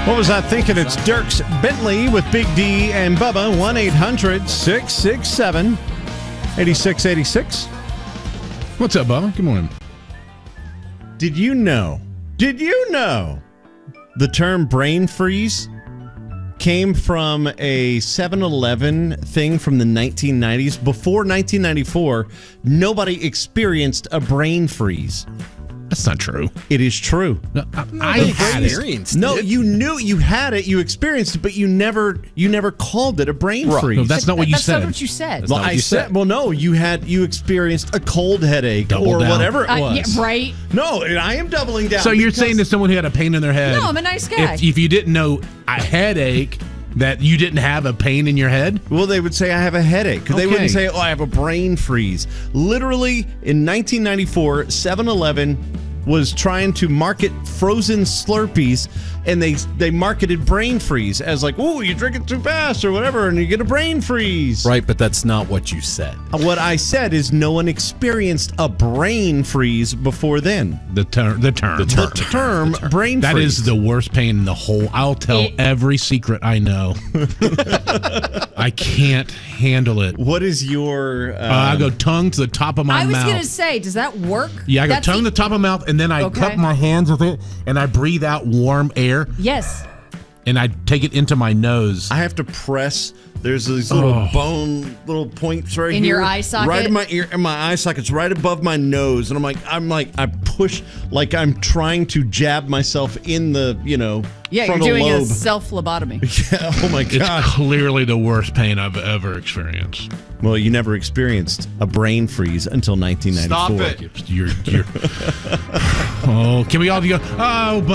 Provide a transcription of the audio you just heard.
What was I thinking? It's Dierks Bentley with Big D and Bubba. 1-800-667-8686. What's up, Bubba? Good morning. Did you know the term brain freeze came from a 7-Eleven thing from the 1990s? Before 1994, nobody experienced a brain freeze. That's not true. It is true. No, I had it. No, you knew you had it, you experienced it, but you never called it a brain freeze. No, that's not what you said. That's not what you said. Well, I said, well, no, you experienced a cold headache or whatever it was. Yeah, right. No, I am doubling down. So you're saying that someone who had a pain in their head. No, I'm a nice guy. If you didn't know a headache, that you didn't have a pain in your head? Well, they would say, I have a headache. They wouldn't say, I have a brain freeze. Literally, in 1994, 7-Eleven was trying to market frozen Slurpees, and they marketed brain freeze as like, oh, you drink it too fast or whatever, and you get a brain freeze. Right, but that's not what you said. What I said is no one experienced a brain freeze before then. The term brain freeze. That is the worst pain in the whole. I'll tell every secret I know. I can't handle it. What is your... I go tongue to the top of my mouth. I was going to say, does that work? Yeah, I go tongue to the top of my mouth, and then I cup my hands with it, and I breathe out warm air. Yes. And I take it into my nose. I have to press. There's these little little points right in here. your eye socket? Right in my ear, and my eye socket's right above my nose. And I'm like, I push like I'm trying to jab myself in the, Yeah, frontal you're doing lobe. a self-lobotomy. Yeah, oh my God. It's clearly the worst pain I've ever experienced. Well, you never experienced a brain freeze until 1994. Stop it. You're Oh, can we all go, oh,